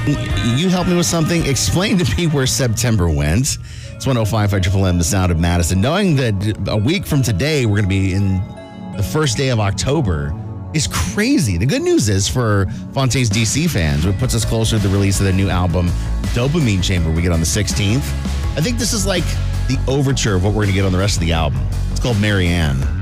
You help me with something. Explain to me where September went. It's 105 FFM, the sound of Madison. Knowing that a week from today, we're going to be in the first day of October is crazy. The good news is for Fontaine's DC fans, it puts us closer to the release of their new album, Dopamine Chamber, we get on the 16th. I think this is like the overture of what we're going to get on the rest of the album. It's called Marianne.